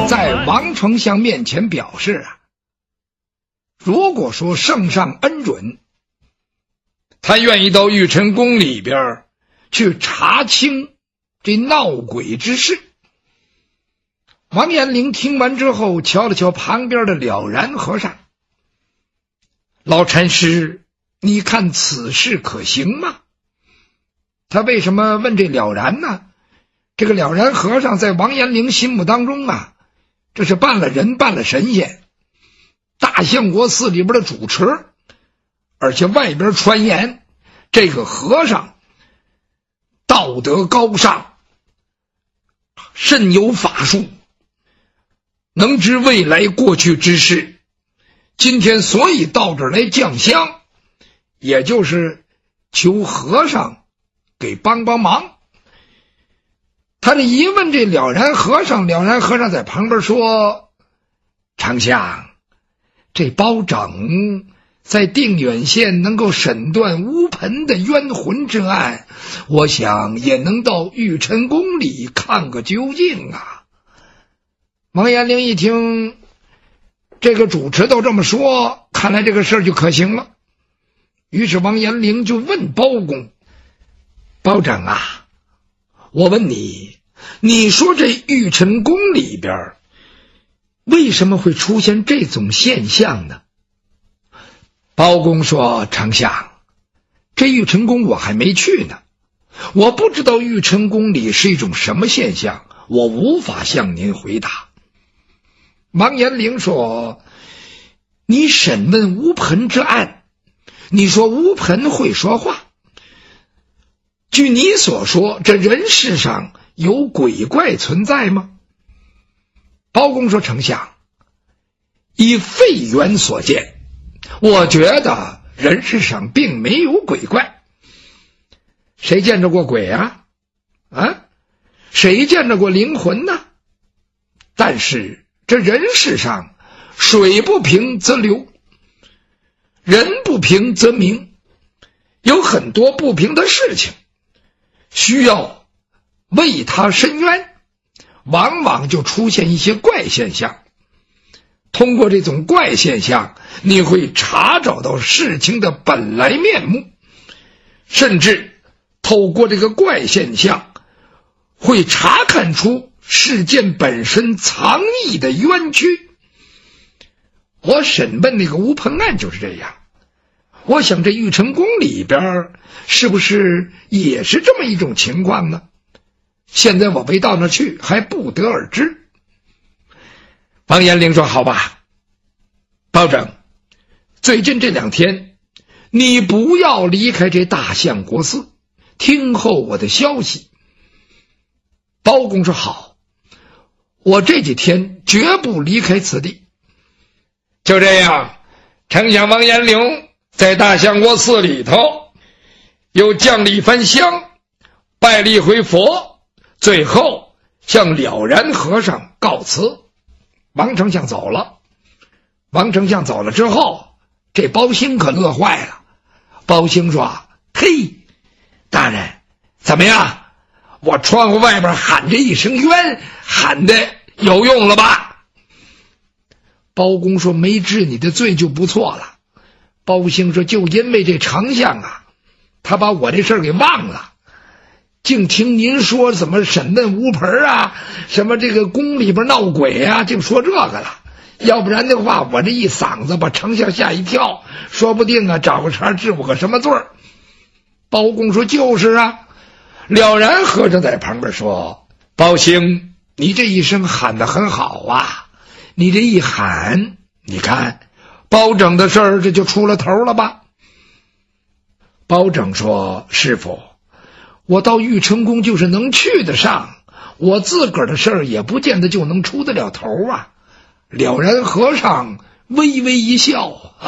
在王丞相面前表示如果说圣上恩准，他愿意到玉辰宫里边去查清这闹鬼之事。王延龄听完之后，瞧了瞧旁边的了然和尚，老禅师，你看此事可行吗？他为什么问这了然呢？这个了然和尚在王延龄心目当中这是办了人，办了神仙，大相国寺里边的主持，而且外边传言这个和尚道德高尚，甚有法术，能知未来过去之事。今天所以到这儿来降香，也就是求和尚给帮帮忙。他这一问这了然和尚，了然和尚在旁边说，丞相，这包拯在定远县能够审断乌盆的冤魂之案，我想也能到玉辰宫里看个究竟啊。王延龄一听这个主持都这么说，看来这个事儿就可行了。于是王延龄就问包公，包拯啊，我问你，你说这玉辰宫里边为什么会出现这种现象呢？包公说，丞相，这玉辰宫我还没去呢，我不知道玉辰宫里是一种什么现象，我无法向您回答。王延龄说，你审问乌盆之案，你说乌盆会说话，据你所说，这人世上有鬼怪存在吗？包公说，丞相，以废元所见，我觉得人世上并没有鬼怪。谁见着过鬼啊？谁见着过灵魂呢？但是这人世上水不平则流，人不平则明，有很多不平的事情需要为他伸冤，往往就出现一些怪现象。通过这种怪现象，你会查找到事情的本来面目，甚至透过这个怪现象会查看出事件本身藏匿的冤屈。我审问那个乌盆案就是这样，我想这玉辰宫里边是不是也是这么一种情况呢？现在我没到那去，还不得而知。王延龄说，好吧，包拯，最近这2天你不要离开这大相国寺，听候我的消息。包公说，好，我这几天绝不离开此地。就这样，丞相王延龄在大相国寺里头又降了一番香，拜了一回佛，最后向了然和尚告辞。王丞相走了。王丞相走了之后，这包兴可乐坏了。包兴说，嘿，大人怎么样，我窗户外边喊这一声冤，喊的有用了吧？包公说，没治你的罪就不错了。包兴说，就因为这丞相他把我这事儿给忘了，净听您说怎么审问乌盆什么这个宫里边闹鬼净说这个了。要不然的话，我这一嗓子把丞相吓一跳，说不定找个茬治我个什么罪儿。包公说，就是了然和尚在旁边说，包兴，你这一声喊得很好你这一喊，你看包拯的事儿这就出了头了吧？包拯说，师傅，我到玉辰宫就是能去得上，我自个儿的事儿也不见得就能出得了头了然和尚微微一笑，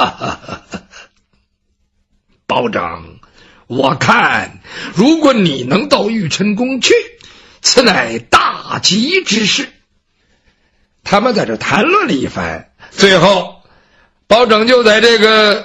包拯，我看如果你能到玉辰宫去，此乃大吉之事。他们在这谈论了一番，最后包拯就在这个